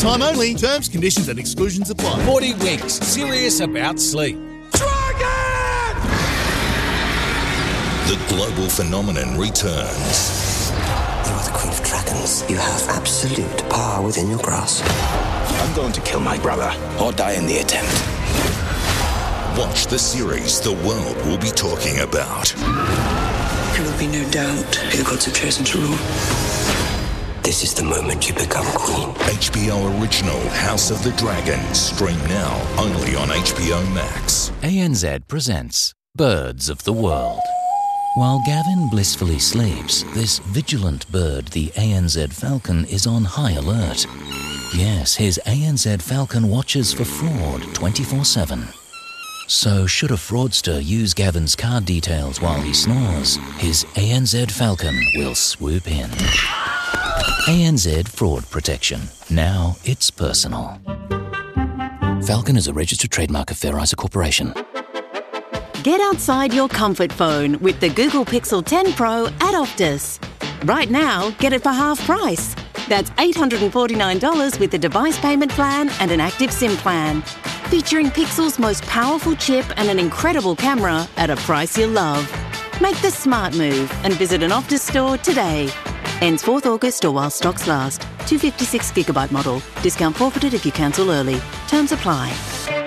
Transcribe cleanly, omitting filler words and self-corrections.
Time only. Terms, conditions and exclusions apply. 40 Winks. Serious about sleep. Dragon! The global phenomenon returns. You are the Queen of Dragons. You have absolute power within your grasp. I'm going to kill my brother, or die in the attempt. Watch the series the world will be talking about. There will be no doubt who the gods have chosen to rule. This is the moment you become queen. HBO original House of the Dragon. Stream now only on HBO Max. ANZ presents Birds of the World. While Gavin blissfully sleeps, this vigilant bird, the ANZ falcon, is on high alert. Yes, his ANZ falcon watches for fraud 24/7. So should a fraudster use Gavin's card details while he snores, his ANZ falcon will swoop in. ANZ Fraud Protection. Now it's personal. Falcon is a registered trademark of Fair Isa Corporation. Get outside your comfort phone with the Google Pixel 10 Pro at Optus. Right now, get it for half price. That's $849 with the device payment plan and an active SIM plan. Featuring Pixel's most powerful chip and an incredible camera at a price you'll love. Make the smart move and visit an Optus store today. Ends 4th August or while stocks last. 256GB model. Discount forfeited if you cancel early. Terms apply.